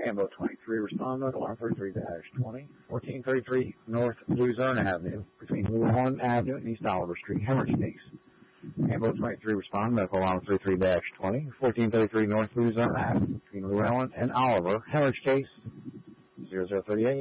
Ambo 23, respond medical alarm 33-20, 1433 North Luzerne Avenue, between Llewellyn Avenue and East Oliver Street, hemorrhage case. Ambo 23, respond medical alarm 33-20, 1433 North Luzerne Avenue, between Llewellyn and Oliver, hemorrhage case. 0038.